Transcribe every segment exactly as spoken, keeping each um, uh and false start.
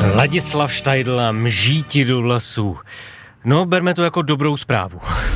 Ladislav Štajdl a mžíti do vlasů. No, berme to jako dobrou zprávu.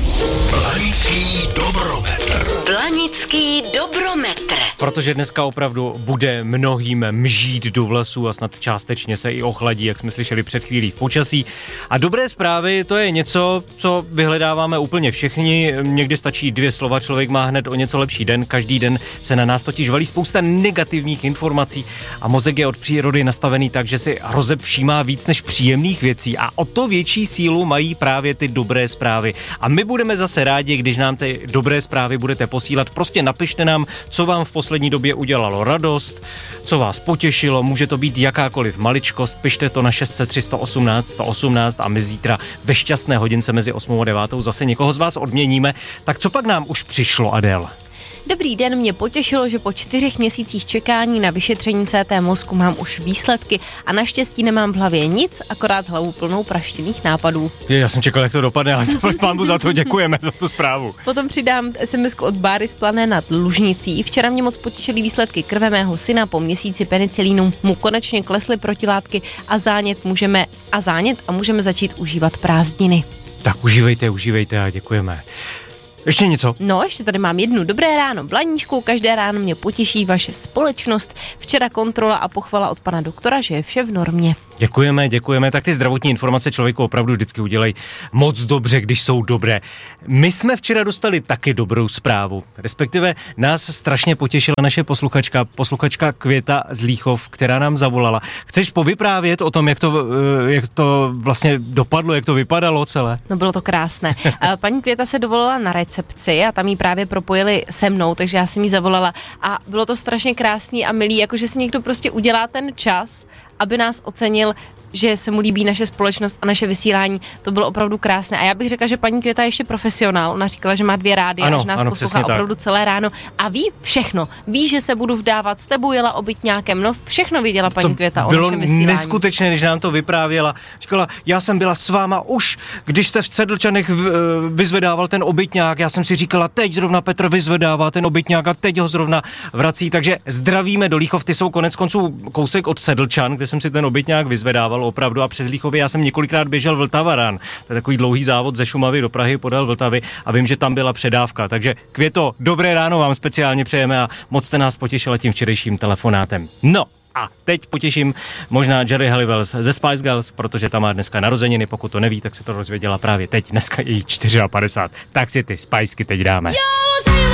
Blanický dobrometr. Blanický dobrometr. Protože dneska opravdu bude mnohým mžít do vlasů a snad částečně se i ochladí, jak jsme slyšeli před chvílí v počasí. A dobré zprávy, to je něco, co vyhledáváme úplně všichni. Někdy stačí dvě slova, člověk má hned o něco lepší den. Každý den se na nás totiž valí spousta negativních informací a mozek je od přírody nastavený tak, že si hrozeb všímá víc než příjemných věcí a o to větší sílu mají právě ty dobré zprávy. A my budeme zase rádi, když nám ty dobré zprávy budete posílat. Prostě napište nám, co vám v poslední době udělalo radost, co vás potěšilo, může to být jakákoliv maličkost, pište to na šest set tři sto osmnáct sto osmnáct a my zítra ve šťastné hodince mezi osmou a devátou zase někoho z vás odměníme. Tak co pak nám už přišlo, Adél? Dobrý den, mě potěšilo, že po čtyřech měsících čekání na vyšetření C T mozku mám už výsledky a naštěstí nemám v hlavě nic, akorát hlavu plnou praštěných nápadů. Je, já jsem čekal, jak to dopadne, ale pánbu za to děkujeme, za tu zprávu. Potom přidám es em esku od Báry z Plané nad Lužnicí. Včera mě moc potěšily výsledky krve mého syna, po měsíci penicilínu mu konečně klesly protilátky a zánět můžeme a zánět a můžeme začít užívat prázdniny. Tak užívejte, užívejte a děkujeme. Ještě něco? No, ještě tady mám jednu. Dobré ráno, Blaníčku, každé ráno mě potěší vaše společnost. Včera kontrola a pochvala od pana doktora, že je vše v normě. Děkujeme, děkujeme. Tak ty zdravotní informace člověku opravdu vždycky udělají moc dobře, když jsou dobré. My jsme včera dostali taky dobrou zprávu. Respektive nás strašně potěšila naše posluchačka, posluchačka Květa z Líchov, která nám zavolala. Chceš povyprávět o tom, jak to, jak to vlastně dopadlo, jak to vypadalo celé? No, bylo to krásné. Paní Květa se dovolala na recepci a tam jí právě propojili se mnou, takže já jsem jí zavolala a bylo to strašně krásný a milý, jakože si někdo prostě udělá ten čas, aby nás ocenil, že se mu líbí naše společnost a naše vysílání. To bylo opravdu krásné. A já bych řekla, že paní Květa je ještě profesionál. Ona říkala, že má dvě rády a že nás ano, poslouchá opravdu tak. Celé ráno. A ví všechno. Ví, že se budu vdávat, s tebou jela obytňákem. No, všechno věděla paní to Květa o našem vysílání. Bylo neskutečné, když nám to vyprávěla. Říkala, já jsem byla s váma už, když jste v Sedlčanech vyzvedával ten obytňák. Já jsem si říkala, teď zrovna Petr vyzvedává ten obytňák a teď ho zrovna vrací. Takže zdravíme do Líchov. Ty jsou konec konců kousek od Sedlčan, kde jsem si ten obytňák vyzvedával opravdu a přes Líchovy já jsem několikrát běžel Vltava-Run. To je takový dlouhý závod ze Šumavy do Prahy podél Vltavy a vím, že tam byla předávka. Takže Květo, dobré ráno vám speciálně přejeme a moc jste nás potěšila tím včerejším telefonátem. No a teď potěším možná Geri Halliwell ze Spice Girls, protože ta má dneska narozeniny, pokud to neví, tak se to rozvěděla právě teď, dneska je jí padesát čtyři. Tak si ty Spiceky teď dáme. Yo,